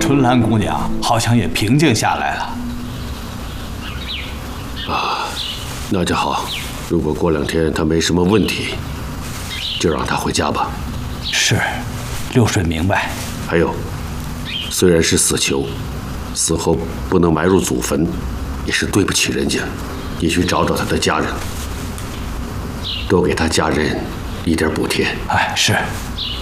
春兰姑娘好像也平静下来了。 啊，那就好。如果过2天她没什么问题，就让她回家吧。 是，六顺明白。 还有，虽然是死囚，死后不能埋入祖坟，也是对不起人家。你去找找他的家人，多给他家人一点补贴。 哎，是。